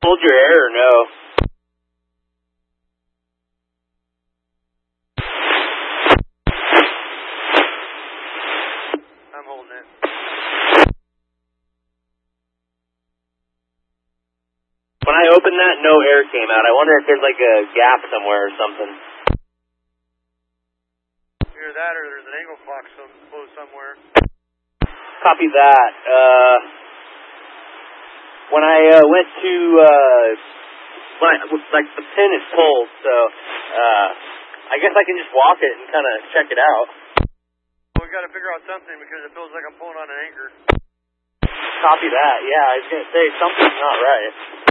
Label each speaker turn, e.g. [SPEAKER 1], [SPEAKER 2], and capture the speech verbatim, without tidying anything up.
[SPEAKER 1] Hold your air or no?
[SPEAKER 2] I'm holding it.
[SPEAKER 1] When I opened that, no air came out. I wonder if there's like a gap somewhere or something.
[SPEAKER 2] Either that or there's an angle clock some, close somewhere.
[SPEAKER 1] Copy that. Uh, when I uh, went to, uh, when I, like the pin is pulled, so uh, I guess I can just walk it and kind of check it out.
[SPEAKER 2] Well, we got to figure out something because it feels like I'm pulling on an anchor.
[SPEAKER 1] Copy that. Yeah, I was gonna say something's not right.